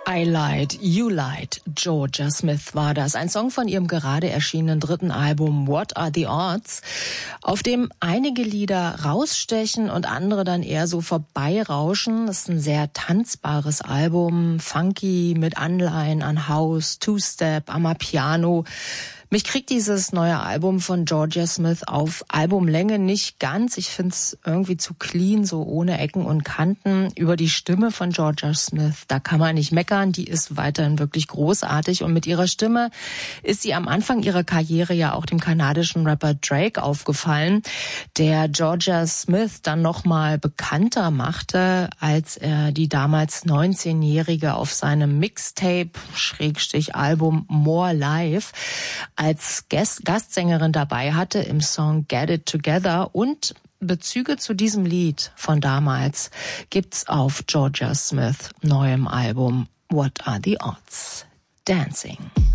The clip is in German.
I Lied, You Lied, Georgia Smith war das. Ein Song von ihrem gerade erschienenen 3. Album What Are the Odds, auf dem einige Lieder rausstechen und andere dann eher so vorbeirauschen. Das ist ein sehr tanzbares Album, funky mit Anleihen an House, Two-Step, Amapiano. Mich kriegt dieses neue Album von Georgia Smith auf Albumlänge nicht ganz. Ich find's irgendwie zu clean, so ohne Ecken und Kanten. Über die Stimme von Georgia Smith, da kann man nicht meckern. Die ist weiterhin wirklich großartig. Und mit ihrer Stimme ist sie am Anfang ihrer Karriere ja auch dem kanadischen Rapper Drake aufgefallen, der Georgia Smith dann nochmal bekannter machte, als er die damals 19-Jährige auf seinem Mixtape/Album More Life als Gastsängerin dabei hatte im Song Get It Together, und Bezüge zu diesem Lied von damals gibt's auf Georgia Smith neuem Album What Are the Odds? Dancing.